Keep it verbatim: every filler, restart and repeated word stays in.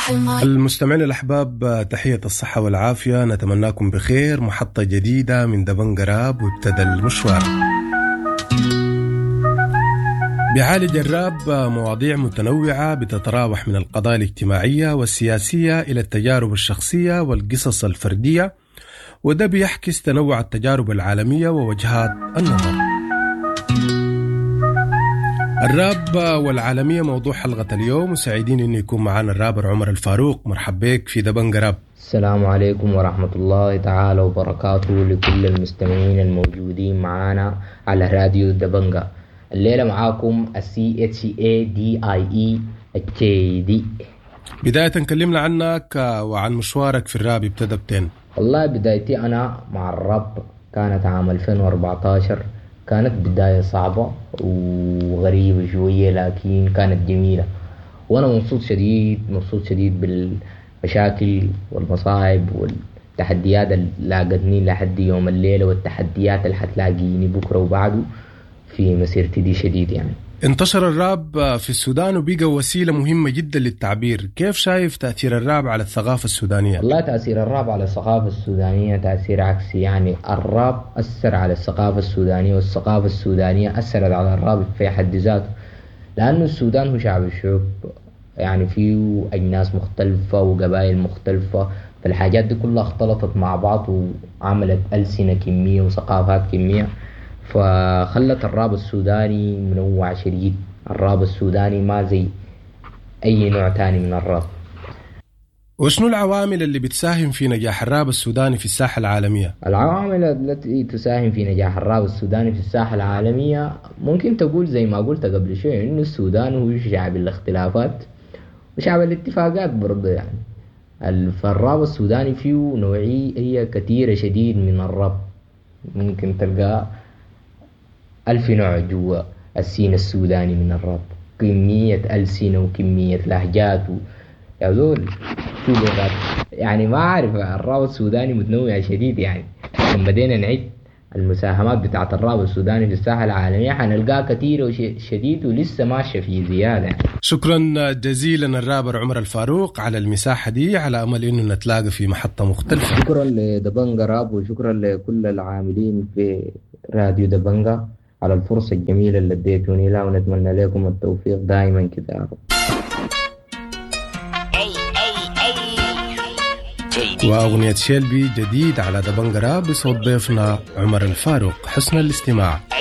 المستمعين الأحباب، تحية الصحة والعافية، نتمناكم بخير. محطة جديدة من دبنج راب وابتدى المشوار. بيعالج الراب مواضيع متنوعة بتتراوح من القضايا الاجتماعية والسياسية إلى التجارب الشخصية والقصص الفردية، وده بيحكس تنوع التجارب العالمية ووجهات النظر. الراب والعالمية موضوع حلقة اليوم، وسعيدين إنه يكون معنا الرابر عمر الفاروق. مرحب بك في دبنج راب. السلام عليكم ورحمة الله تعالى وبركاته لكل المستمعين الموجودين معنا على راديو دبنجا. الليلة معاكم السي اتش اي دي اي اي الكي دي. بداية نكلمنا عنك وعن مشوارك في الراب، ابتدى بتين؟ والله بدايتي أنا مع الراب كانت عام ألفين وأربعة عشر. كانت بداية صعبة وغريبة شوية لكن كانت جميلة، وأنا مبسوط شديد مبسوط شديد بالمشاكل والمصاعب والتحديات اللي لاقتني لحد يوم الليلة، والتحديات اللي حتلاقيني بكرة وبعده في مسيرتي دي شديد. يعني انتشر الراب في السودان وبقى وسيلة مهمة جدا للتعبير. كيف شايف تأثير الراب على الثقافة السودانية؟ والله تأثير الراب على الثقافة السودانية تأثير عكسي. يعني الراب أثر على الثقافة السودانية، والثقافة السودانية أثرت على الراب في حد ذاته، لأنه السودان هو شعب الشعوب، يعني فيه أجناس مختلفة وقبائل مختلفة، فالحاجات دي كلها اختلطت مع بعض وعملت ألسنة كمية وثقافات كمية، فخلت الراب السوداني منوع شديد. الراب السوداني ما زي أي نوع تاني من الراب. وشنو العوامل اللي بتساهم في نجاح الراب السوداني في الساحة العالمية؟ العوامل التي تساهم في نجاح الراب السوداني في الساحة العالمية ممكن تقول زي ما قلت قبل شوي، إنه السودان هو شعب الاختلافات وشعب الاتفاقات برضه. يعني فالراب السوداني فيه نوعية كثيرة شديد من الراب، ممكن تلقى ألف نوع جوا السين السوداني من الراب، كمية ألسنة وكمية لهجات و... يا زول شو لغات. يعني ما أعرف، الراب السوداني متنوع شديد. يعني لما بدينا نعد المساهمات بتاعت الراب السوداني في الساحة العالمية حنلقاها كثيرة وشديد ولسه ماشية في زيادة. يعني. شكرا جزيلا الرابر عمر الفاروق على المساحة دي، على أمل إنه نتلاقى في محطة مختلفة. شكرا لدبنجا راب، وشكرا لكل العاملين في راديو دبنجا على الفرصة الجميلة اللي اديتوني لها، ونتمنى لكم التوفيق دائما كده يا رب. وأغنية شيلبي جديد على دبنج راب بصوت ضيفنا عمر الفاروق. حسن الاستماع.